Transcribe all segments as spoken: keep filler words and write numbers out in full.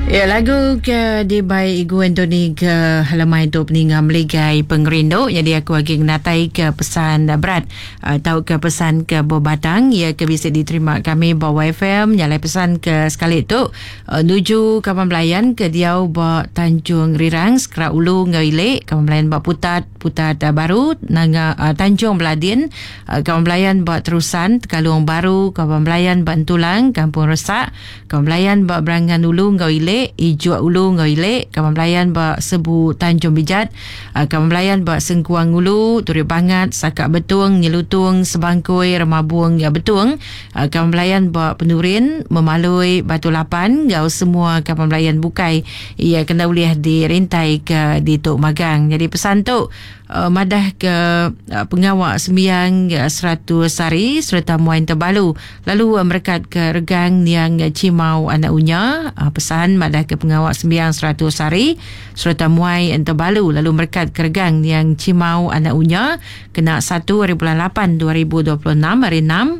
Ya, lagu ke di by Igu Anthony ke halaman itu peninggal meligai pengerindu. Jadi aku lagi natai ke pesan berat uh, tahu ke pesan ke Bobatang. Ya, ke bisa diterima kami bawa F M nyalai pesan ke sekali itu uh, nuju Kampung Melayan ke Diau ba Tanjung Rirang Skra Ulu Ngawile Kampung Melayan ba Putat Putat uh, baru Nanga uh, Tanjung Beladin uh, Kampung Melayan ba Terusan Kalung Baru Kampung Melayan ba Entulang Kampung Resak Kampung Melayan ba Berangan Ulu Ngawile Ijua Ulu Ngawile Kampung Melayan ba Sebu Tanjung Bijat uh, Kampung Melayan ba Sengkuang Ulu Turi Bangat Sakak Betuang Nyelutung Sebangkoi Remabuang ya Betuang uh, Kampung Melayan ba Penurin Memalui Batu Lapan Gau semua Kampung Melayan Bukai ia kena boleh dirintai ke di Tok Magang. Jadi pesan tu uh, madah ke uh, pengawak sembiang uh, seratus hari serta muain terbalu lalu uh, merekat ke regang yang uh, Cimau anak unya uh, pesan madah ke pengawak sembiang seratus hari serta muai terbalu lalu merekat ke regang yang Cimau anak unya kena satu hari bulan lapan dua ribu dua puluh enam hari enam.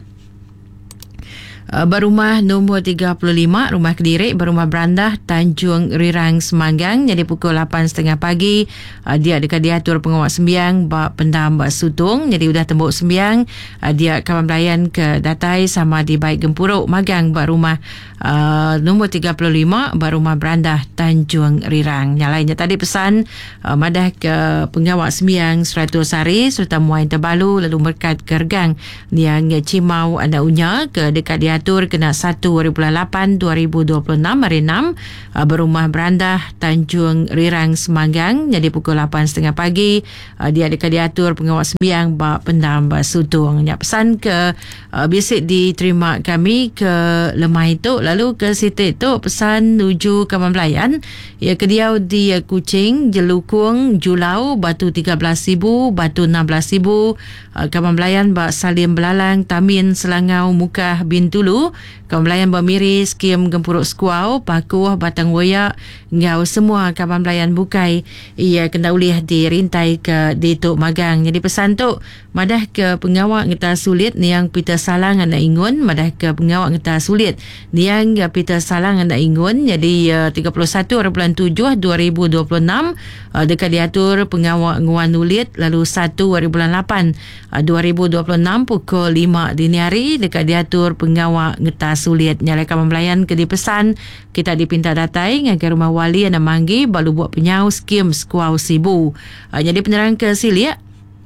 Uh, berumah nombor tiga puluh lima Rumah Kedirik Berumah Berandah Tanjung Rirang Semanggang. Jadi pukul lapan tiga puluh pagi uh, dia dekat diatur pengawak sembiang bak pendam bak sutung. Jadi udah tembuk sembiang uh, dia kawan melayan ke Datai sama di Baik Gempuruk Magang bak rumah uh, nombor tiga puluh lima Berumah Berandah Tanjung Rirang. Yang lainnya tadi pesan uh, madah ke pengawak sembiang seratus hari serta muai terbalu lalu merkat ke regang yang Cimau anak unya ke dekat dia atur kena satu hari bulan lapan dua ribu dua puluh enam hari enam uh, Berumah Berandah Tanjung Rirang Semanggang. Jadi pukul lapan tiga puluh pagi uh, dia dekat diatur pengawak sembiang bak pendam bak sutung. Ya, pesan ke uh, bisik diterima kami ke lemah itu lalu ke situ itu pesan nuju Kampung Melayan ya ke Diau di uh, Kuching Jelukung Julau Batu tiga belas ribu Batu enam belas ribu uh, Kampung Melayan bak Salim Belalang Tamin Selangau Mukah Bintulu Kampung Melayan Bamiris Kim Gempuruk Skuau Pakuh Batang Woyak ngau semua Kampung Melayan Bukai ia kena ulih dirintai ke di Tok Magang. Jadi pesan tu madah ke pengawak ngeta sulit niang Peter Salang anak ingun madah ke pengawak ngeta sulit niang Peter Salang anak ingun. Jadi uh, tiga puluh satu hari bulan tujuh dua ribu dua puluh enam uh, dekat diatur pengawak nguan ulit lalu satu hari bulan lapan uh, dua ribu dua puluh enam pukul lima dini hari dekat diatur pengawak ngeta sulit nyalai Kampung Melayan ke dipesan kita dipinta datai ngagai rumah wali yang manggi balu buat penyau skim skuau sibu. Uh, jadi penerang ke silia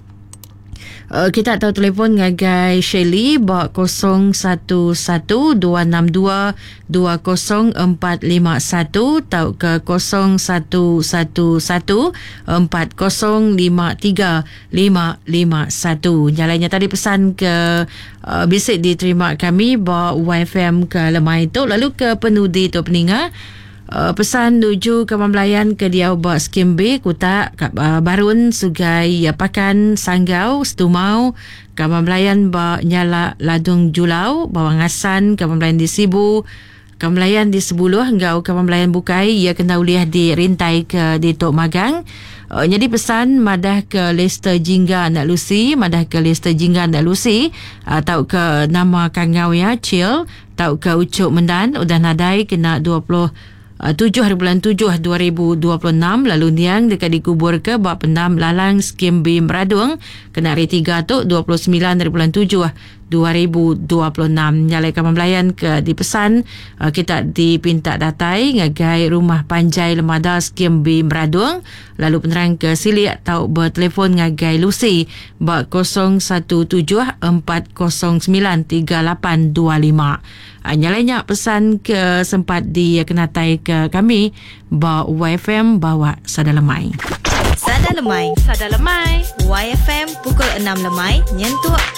Uh, kita tahu telefon ngagai Shelly bak kosong satu satu dua enam dua dua kosong empat lima satu tahu ke kosong satu satu satu empat kosong lima tiga lima lima satu. Jalannya tadi pesan ke uh, bisik diterima kami bak Y F M ke lemah itu lalu ke penudi tu peninga. Uh, pesan nuju Kampung Melayan ke Diau bak Skim B Kutak uh, Barun Sugai uh, Pakan Sanggau Setumau Kampung Melayan bak Nyala Ladung Julau Bawang Asan Kampung Melayan di Sibu Kampung Melayan di Sebuluh Ngau Kampung Melayan Bukai ia kena uliah dirintai ke di Tok Magang. Uh, jadi pesan madah ke Lester Jingga Anak Lucy madah ke Lester Jingga Anak Lucy uh, tahu ke nama Kangau ya Cil tahu ke Ucuk Mendan udah nadai kena dua puluh tujuh hari bulan tujuh dua ribu dua puluh enam lalu niang dekat dikubur ke bak pendam lalang skim B Meradung kena hari tiga tu dua puluh sembilan hari bulan tujuh dua ribu dua puluh enam. Nyalai Kampung Melayan ke dipesan uh, kita dipinta datai ngagai rumah Panjai Lemada skim B Meradung lalu penerang ke silik atau bertelefon ngagai Lucy bak kosong satu tujuh empat kosong sembilan tiga lapan dua lima. Uh, nyalainya pesan ke sempat dikenatai ke kami bawa Y F M bawa Sada Lemai. Sada Lemai, Sada Lemai, Y F M pukul enam lemai nyentuh